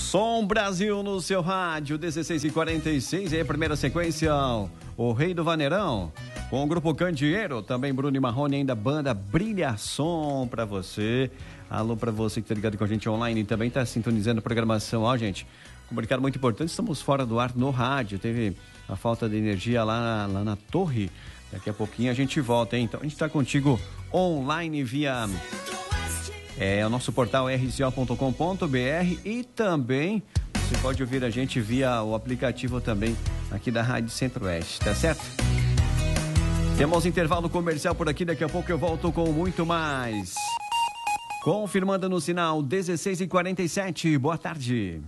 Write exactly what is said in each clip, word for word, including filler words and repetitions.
Som Brasil no seu rádio, dezesseis e quarenta e seis, e a primeira sequência, o Rei do Vaneirão, com o Grupo Candeeiro, também Bruno e Marrone, ainda banda Brilha Som pra você. Alô pra você que tá ligado com a gente online e também tá sintonizando a programação, ó gente, comunicado muito importante, estamos fora do ar no rádio, teve a falta de energia lá, lá na torre, daqui a pouquinho a gente volta, hein? Então a gente tá contigo online via... É o nosso portal r c o ponto com ponto b r e também você pode ouvir a gente via o aplicativo também aqui da Rádio Centro-Oeste, tá certo? Temos intervalo comercial por aqui, daqui a pouco eu volto com muito mais. Confirmando no sinal dezesseis e quarenta e sete, boa tarde.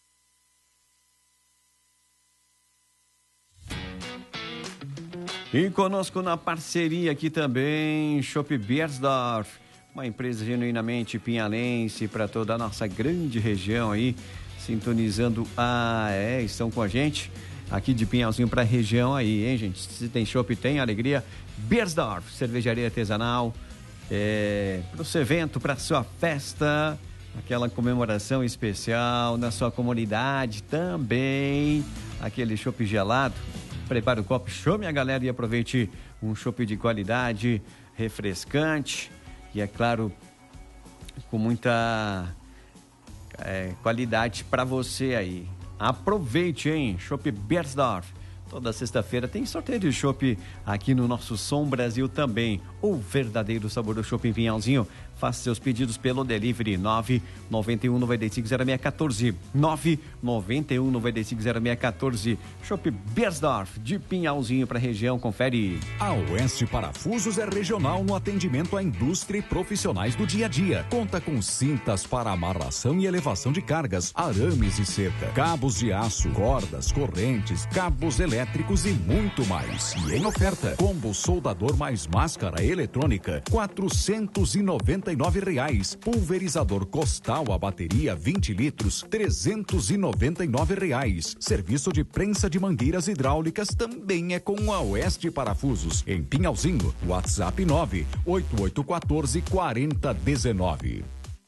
E conosco na parceria aqui também, Chopp Beiersdorf. Uma empresa genuinamente pinhalense para toda a nossa grande região aí, sintonizando a... É, estão com a gente aqui de Pinhalzinho para a região aí, hein, gente? Se tem chopp, tem alegria. Beiersdorf, cervejaria artesanal, é, para o seu evento, para a sua festa, aquela comemoração especial na sua comunidade também, aquele chopp gelado. Prepare o copo, chame a galera e aproveite um chopp de qualidade, refrescante. E é claro, com muita é, qualidade para você aí. Aproveite, hein? Chopp Beiersdorf. Toda sexta-feira tem sorteio de chopp aqui no nosso Som Brasil também. O verdadeiro sabor do chopp em Pinhalzinho. Faça seus pedidos pelo delivery nove nove um nove cinco zero seis um quatro. nove nove um nove cinco zero seis um quatro. Chopp Beiersdorf de Pinhalzinho para a região. Confere. A Oeste Parafusos é regional no atendimento à indústria e profissionais do dia a dia. Conta com cintas para amarração e elevação de cargas, arames e cerca, cabos de aço, cordas, correntes, cabos elétricos e muito mais. E em oferta, combo soldador mais máscara eletrônica, quatrocentos e noventa e nove reais. Pulverizador Costal a bateria vinte litros, trezentos e noventa e nove reais. Serviço de prensa de mangueiras hidráulicas também é com a Oeste Parafusos. Em Pinhalzinho, WhatsApp nove oito oito um quatro quatro zero um nove.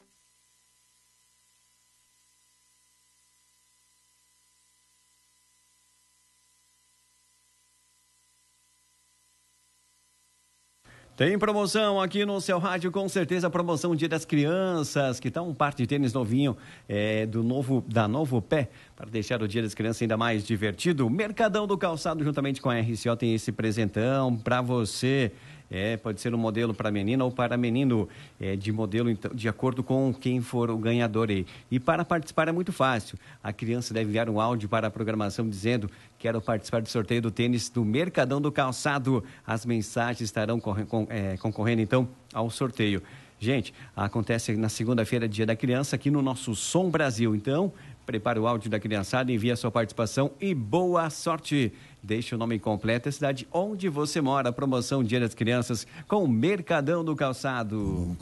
Tem promoção aqui no seu rádio, com certeza, promoção Dia das Crianças, que tá um par de tênis novinho é, do novo, da Novo Pé, para deixar o Dia das Crianças ainda mais divertido. Mercadão do Calçado, juntamente com a R C O, tem esse presentão para você. É, pode ser um modelo para menina ou para menino, é, de modelo então, de acordo com quem for o ganhador aí. E para participar é muito fácil. A criança deve enviar um áudio para a programação dizendo: quero participar do sorteio do tênis do Mercadão do Calçado. As mensagens estarão corre, com, é, concorrendo então ao sorteio. Gente, acontece na segunda-feira, Dia da Criança, aqui no nosso Som Brasil. Então, prepare o áudio da criançada, envie a sua participação e boa sorte. Deixe o nome completo e a cidade onde você mora. Promoção Dia das Crianças com o Mercadão do Calçado.